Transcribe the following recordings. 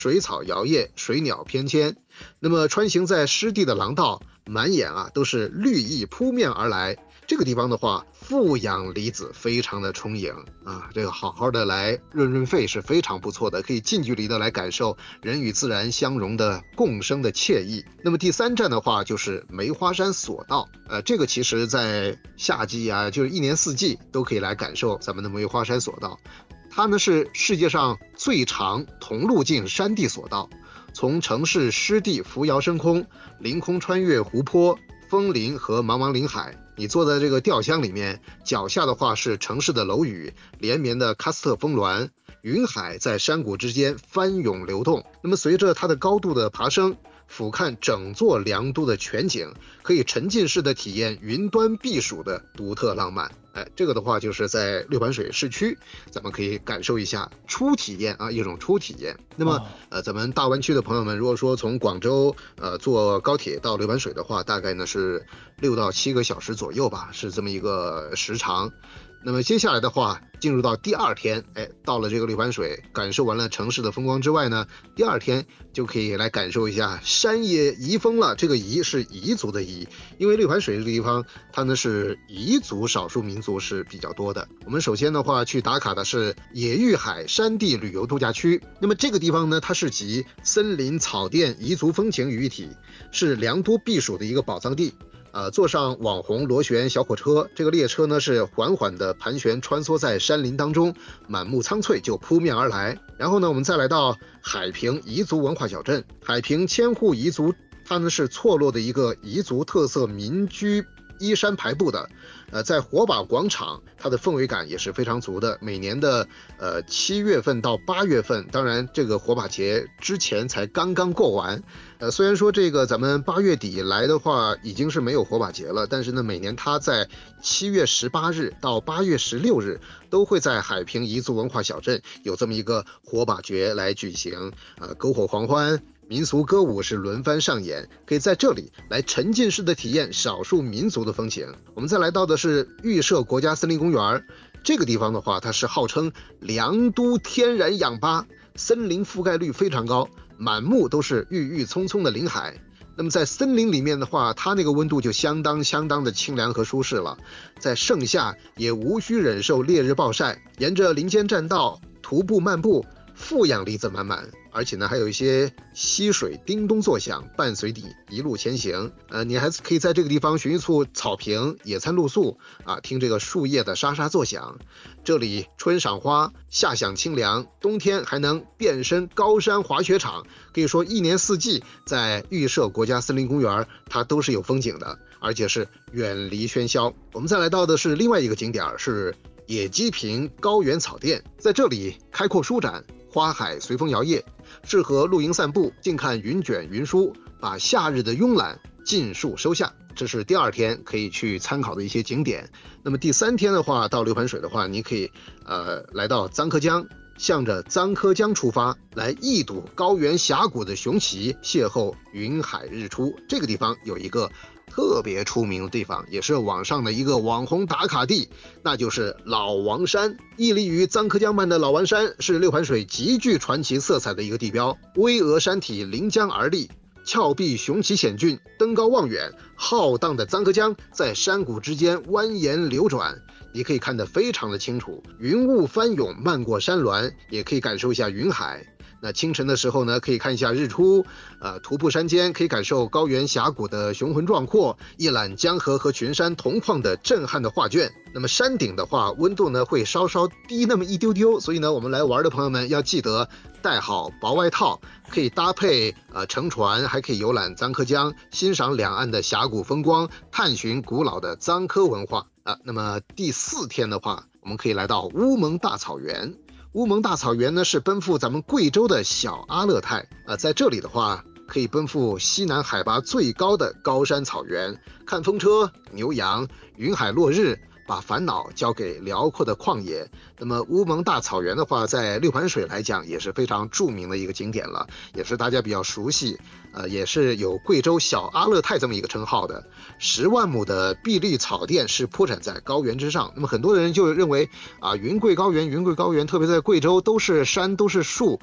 水草摇曳，水鸟翩跹。那么穿行在湿地的廊道，满眼都是绿意扑面而来。这个地方的话，负氧离子非常的充盈这个好好的来润肺是非常不错的，可以近距离的来感受人与自然相融的共生的惬意。那么第3站的话就是梅花山索道，这个其实在夏季就是一年四季都可以来感受咱们的梅花山索道。它呢是世界上最长同路径山地索道，从城市湿地扶摇升空，凌空穿越湖泊、枫林和茫茫林海。你坐在这个吊箱里面，脚下的话是城市的楼宇，连绵的喀斯特峰峦，云海在山谷之间翻涌流动。那么随着它的高度的爬升，俯瞰整座良都的全景，可以沉浸式的体验云端避暑的独特浪漫。这个的话就是在六盘水市区，咱们可以感受一下初体验一种初体验。那么咱们大湾区的朋友们，如果说从广州坐高铁到六盘水的话，大概呢是6到7个小时左右吧，是这么一个时长。那么接下来的话，进入到第2天，到了这个六盘水，感受完了城市的风光之外呢，第2天就可以来感受一下山野彝风了。这个彝是彝族的彝，因为六盘水这个地方，它呢是彝族少数民族是比较多的。我们首先的话去打卡的是野玉海山地旅游度假区。那么这个地方呢，它是集森林、草甸、彝族风情于一体，是良都避暑的一个宝藏地。坐上网红螺旋小火车，这个列车呢是缓缓的盘旋穿梭在山林当中，满目苍翠就扑面而来。然后呢，我们再来到海平彝族文化小镇。海平千户彝族，它呢是错落的一个彝族特色民居，依山排布的。在火把广场，它的氛围感也是非常足的。每年的7月份到8月份，当然这个火把节之前才刚刚过完。虽然说这个咱们8月底来的话已经是没有火把节了，但是呢，每年它在7月18日到8月16日都会在海平彝族文化小镇有这么一个火把节来举行，篝火狂欢。民俗歌舞是轮番上演，可以在这里来沉浸式的体验少数民族的风情。我们再来到的是预设国家森林公园，这个地方的话，它是号称良都天然氧吧，森林覆盖率非常高，满目都是郁郁葱葱的林海。那么在森林里面的话，它那个温度就相当的清凉和舒适了，在盛夏也无需忍受烈日暴晒，沿着林间栈道徒步漫步，负氧离子满满，而且呢还有一些溪水叮咚作响，伴随你一路前行。你还可以在这个地方寻一处草坪野餐露宿听这个树叶的沙沙作响。这里春赏花，夏享清凉，冬天还能变身高山滑雪场。可以说一年四季在预设国家森林公园它都是有风景的，而且是远离喧嚣。我们再来到的是另外一个景点，是野鸡坪高原草甸。在这里开阔舒展，花海随风摇曳，适合露营散步，近看云卷云舒，把夏日的慵懒尽数收下。这是第2天可以去参考的一些景点。那么第3天的话，到六盘水的话，你可以来到牂柯江，向着牂柯江出发，来一睹高原峡谷的雄奇，邂逅云海日出。这个地方有一个特别出名的地方，也是网上的一个网红打卡地，那就是老王山。屹立于牂柯江畔的老王山是六盘水极具传奇色彩的一个地标，巍峨山体临江而立，峭壁雄奇险峻，登高望远，浩荡的牂柯江在山谷之间蜿蜒流转，你可以看得非常的清楚，云雾翻涌漫过山峦，也可以感受一下云海。那清晨的时候呢，可以看一下日出，徒步山间可以感受高原峡谷的雄浑壮阔，一览江河和群山同框的震撼的画卷。那么山顶的话，温度呢会稍稍低那么一丢丢，所以呢，我们来玩的朋友们要记得带好薄外套，可以搭配乘船，还可以游览牂柯江，欣赏两岸的峡谷风光，探寻古老的牂柯文化那么第4天的话，我们可以来到乌蒙大草原。乌蒙大草原呢是奔赴咱们贵州的小阿勒泰在这里的话可以奔赴西南海拔最高的高山草原，看风车、牛羊、云海落日，把烦恼交给辽阔的旷野。那么乌蒙大草原的话，在六盘水来讲也是非常著名的一个景点了，也是大家比较熟悉，也是有贵州小阿勒泰这么一个称号的。10万亩的碧绿草甸是铺展在高原之上。那么很多人就认为云贵高原，特别在贵州都是山都是树，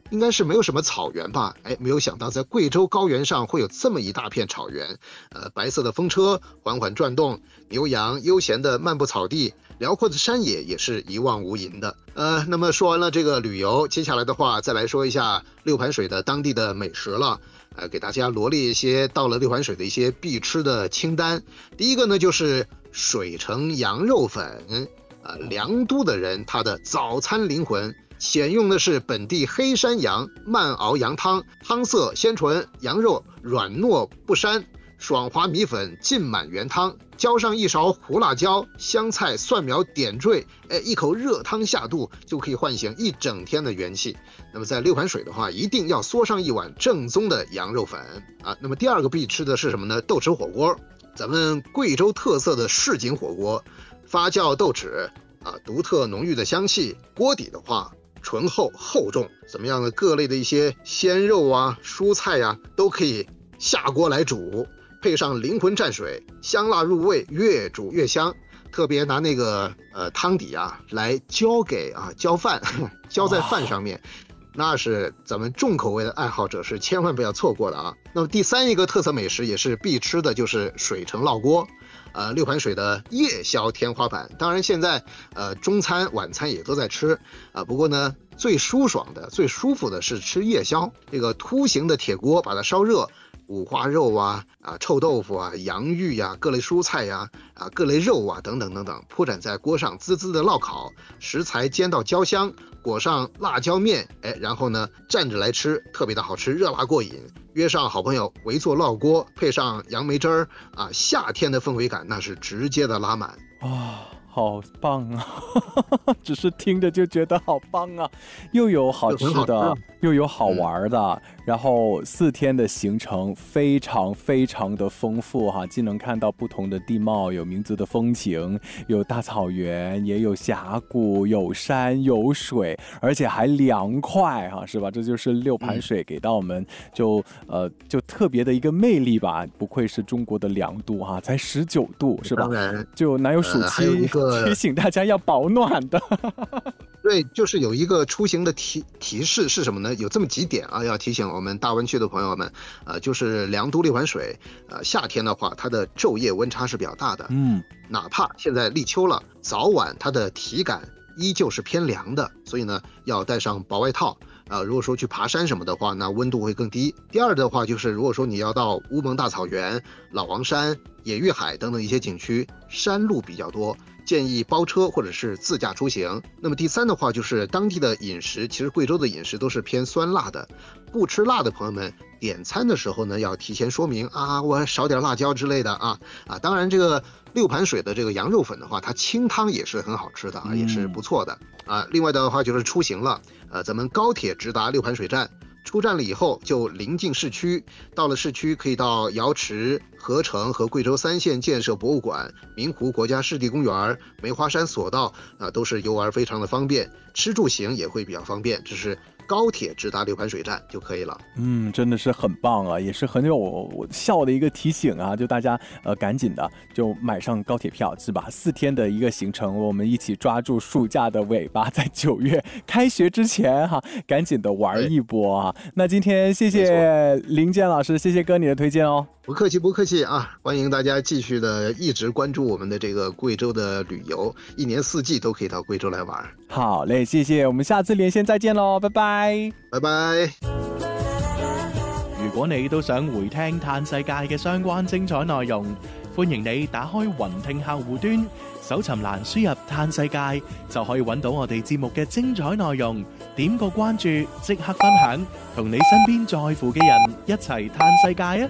应该是没有什么草原吧？没有想到在贵州高原上会有这么一大片草原，白色的风车缓缓转动，牛羊悠闲的漫步草地，辽阔的山野也是一望无垠的。那么说完了这个旅游，接下来的话再来说一下六盘水的当地的美食了。给大家罗列一些到了六盘水的一些必吃的清单。第一个呢就是水城羊肉粉，良都的人他的早餐灵魂，选用的是本地黑山羊慢熬羊汤，汤色鲜纯，羊肉软糯不膻，爽滑米粉浸满原汤，浇上一勺胡辣椒、香菜、蒜苗点缀，一口热汤下肚就可以唤醒一整天的元气。那么在六盘水的话，一定要嗦上一碗正宗的羊肉粉啊。那么第二个必吃的是什么呢？豆豉火锅，咱们贵州特色的市井火锅，发酵豆豉独特浓郁的香气，锅底的话醇厚厚重，怎么样的各类的一些鲜肉啊、蔬菜啊都可以下锅来煮，配上灵魂蘸水，香辣入味，越煮越香。特别拿那个汤底来浇饭，浇在饭上面，那是咱们重口味的爱好者是千万不要错过的啊。那么第三一个特色美食也是必吃的就是水城烙锅，六盘水的夜宵天花板。当然现在中餐晚餐也都在吃不过呢最舒爽的最舒服的是吃夜宵，这个凸形的铁锅把它烧热，五花肉臭豆腐洋芋各类蔬菜各类肉等等等等，铺展在锅上滋滋的烙烤，食材煎到焦香，裹上辣椒面，然后呢蘸着来吃，特别的好吃，热辣过瘾。约上好朋友围坐烙锅，配上杨梅汁儿夏天的氛围感那是直接的拉满好棒啊只是听着就觉得好棒啊，又有好吃的又有好玩的，然后4天的行程非常非常的丰富既能看到不同的地貌，有民族的风情，有大草原，也有峡谷，有山有水，而且还凉快是吧？这就是六盘水给到我们就特别的一个魅力吧，不愧是中国的良都才19度是吧？ 当然就哪有暑期提醒大家要保暖的对，就是有一个出行的提示是什么呢？有这么几点要提醒我们大湾区的朋友们，就是良都六盘水，夏天的话，它的昼夜温差是比较大的，哪怕现在立秋了，早晚它的体感依旧是偏凉的，所以呢，要带上薄外套。如果说去爬山什么的话，那温度会更低。第二的话，就是如果说你要到乌蒙大草原、老王山、野玉海等等一些景区，山路比较多，建议包车或者是自驾出行。那么第三的话就是当地的饮食，其实贵州的饮食都是偏酸辣的，不吃辣的朋友们点餐的时候呢，要提前说明我少点辣椒之类的当然这个六盘水的这个羊肉粉的话，它清汤也是很好吃的也是不错的另外的话就是出行了，咱们高铁直达六盘水站，出站了以后就临近市区，到了市区可以到瑶池、合成和贵州3县建设博物馆、明湖国家湿地公园、梅花山索道都是游玩非常的方便，吃住行也会比较方便，这是高铁直达六盘水站就可以了。 真的是很棒也是很有效的一个提醒就大家赶紧的就买上高铁票是吧？4天的一个行程，我们一起抓住暑假的尾巴，在9月开学之前赶紧的玩一波那今天谢谢林健老师，谢谢哥你的推荐哦。 不客气不客气欢迎大家继续的一直关注我们的这个贵州的旅游，一年4季都可以到贵州来玩。 好嘞，谢谢，我们下次连線再見咯，拜拜。 拜拜。 如果你都想回聽嘆世界嘅相關精彩內容，歡迎你打開雲聽客戶端，搜尋欄輸入嘆世界，就可以揾到我哋節目嘅精彩內容。點個關注，即刻分享，同你身邊在乎嘅人一齊嘆世界啊！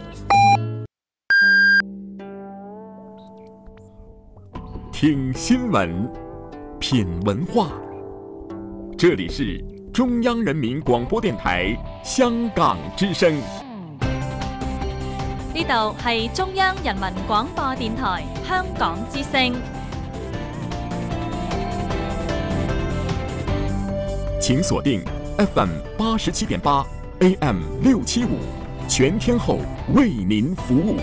听新聞，品文化，這裡是中央人民廣播電台香港之聲。 呢度係中央人民廣播電台香港之聲。 請鎖定 FM 87.8 AM 675，全天候為您服務。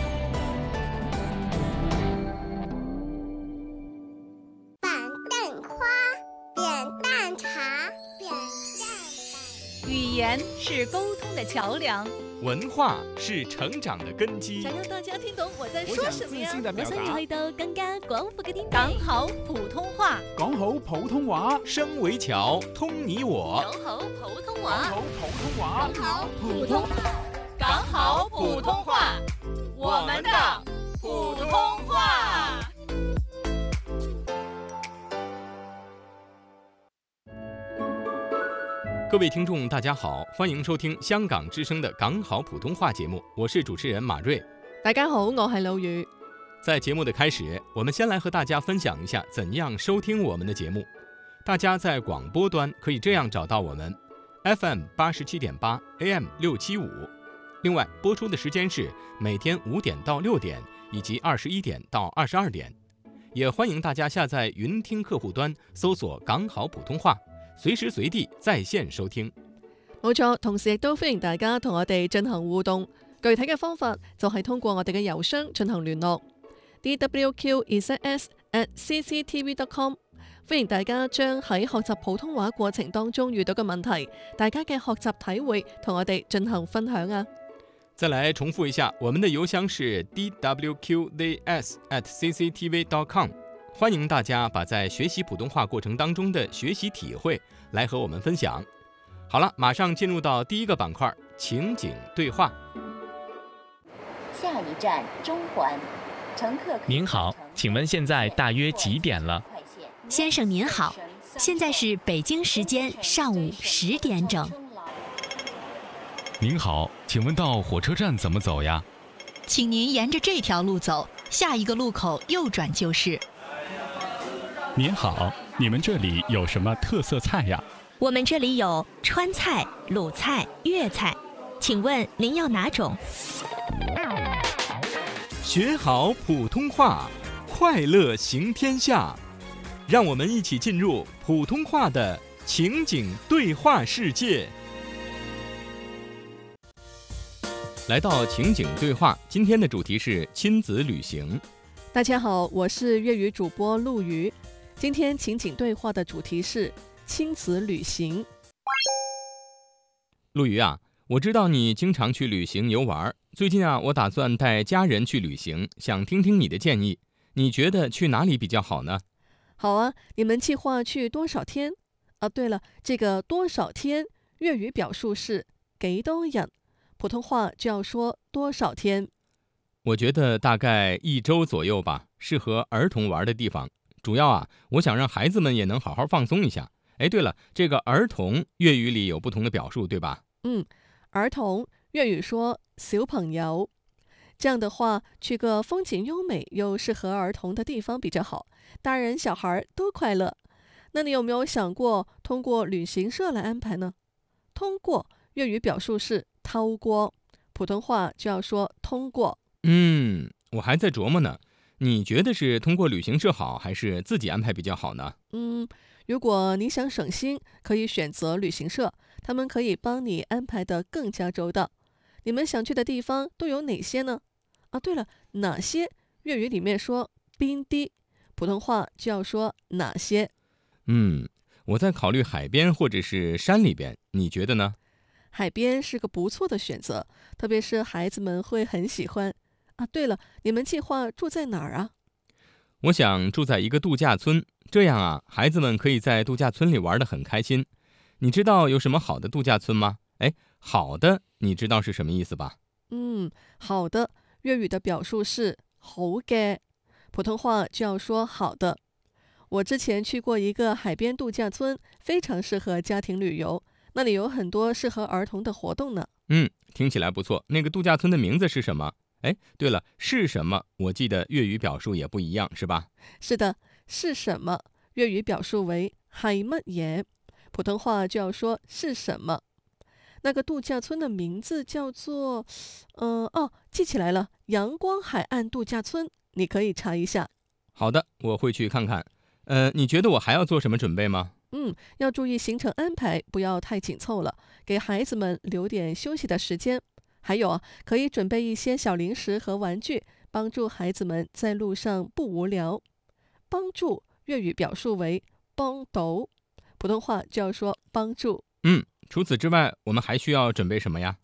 板凳花，扁担茶，扁担。 語言是沟通的桥梁， 文化是成長的根基。 想讓大家聽懂我在說什麼呀？ 我想要去到更加廣闊嘅天地。 講好普通話， 講好普通話， 聲為橋，通你我。 講好普通話， 講好普通話， 講好普通話，講好普通話，我們的普通話。 各位聽眾大家好，歡迎收聽香港之聲的港好普通話節目，我是主持人馬瑞。 大家好，我係老宇。 在節目的開始，我們先來和大家分享一下怎樣收聽我們的節目。大家在廣播端可以這樣找到我們 FM 87.8 AM 675，另外播出的時間是每天5點到6點以及21點到22點。也歡迎大家下載雲聽客戶端搜索港好普通話，隨時隨地在線收聽。 冇錯，同時亦都歡迎大家同我哋進行互動，具體嘅方法就係通過我哋嘅郵箱進行聯絡 dwqzs@cctv.com。 歡迎大家將喺學習普通話過程當中遇到嘅問題，大家嘅學習體會同我哋進行分享啊。 再來重複一下，我們的郵箱是 dwqzs@cctv.com。 歡迎大家把在學習普通話過程當中的學習體會來和我們分享。好了，馬上進入到第一個板塊，情景對話。 下一站中環，乘客。 您好，請問現在大約幾點了？ 先生您好，現在是北京時間上午10點整。 您好，請問到火車站怎麼走呀？ 請您沿着這條路走，下一個路口右轉就是。 您好，你們這裡有什麼特色菜呀？ 我們這裡有川菜、魯菜、粵菜，請問您要哪種？ 學好普通話，快樂行天下。讓我們一起進入普通話的情景對話世界。來到情景對話，今天的主題是親子旅行。 大家好，我是粵語主播陸瑜。今天情景對話的主題是親子旅行。 陸瑜啊，我知道你經常去旅行遊玩，最近啊，我打算帶家人去旅行，想聽聽你的建議。你覺得去哪裡比較好呢？ 好啊，你們計劃去多少天？啊，對了，這個多少天粵語表述是幾多日，普通話就要說多少天。 我覺得大概1周左右吧，適合兒童玩的地方。主要啊，我想讓孩子們也能好好放鬆一下。哎，對了，這個兒童粵語裡有不同的表述，對吧？ 兒童粵語說小朋友。這樣的話，去個風景優美又適合兒童的地方比較好，大人小孩都快樂。那你有沒有想過通過旅行社來安排呢？通過粵語表述是透過，普通話就要說通過。 我還在琢磨呢。你覺得是通過旅行社好，還是自己安排比較好呢？ 如果你想省心，可以選擇旅行社，他們可以幫你安排得更加周到。你們想去的地方都有哪些呢？啊，對了，哪些粵語裡面說邊啲，普通話就要說哪些。 我在考慮海邊或者是山裡邊，你覺得呢？ 海邊是個不錯的選擇，特別是孩子們會很喜歡。啊，對了，你們計劃住在哪兒啊？ 我想住在一個度假村，這樣啊，孩子們可以在度假村裡玩得很開心。你知道有什麼好的度假村嗎？哎，好的，你知道是什麼意思吧？ 好的，粵語的表述是好嘅，普通話就要說好的。我之前去過一個海邊度假村，非常適合家庭旅遊，那裡有很多適合兒童的活動呢。 聽起來不錯。那個度假村的名字是什麼？哎，對了，是什麼？我記得粵語表述也不一樣，是吧？ 是的，是什麼？粵語表述為係乜嘢，普通話就要說是什麼。那個度假村的名字叫做，記起來了，陽光海岸度假村，你可以查一下。 好的，我會去看看。你覺得我還要做什麼準備嗎？ 要注意行程安排，不要太緊湊了，給孩子們留點休息的時間。還有啊，可以準備一些小零食和玩具，幫助孩子們在路上不無聊。幫助粵語表述為幫到，普通話就要說幫助。 除此之外，我们还需要准备什么呀？